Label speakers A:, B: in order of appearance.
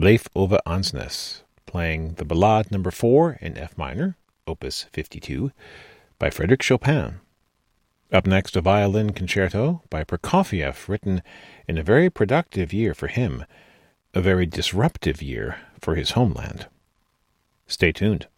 A: Bleef over Ansnes, playing the Ballade No. 4 in F minor, Opus 52, by Frédéric Chopin. Up next, a violin concerto by Prokofiev, written in a very productive year for him, a very disruptive year for his homeland. Stay tuned.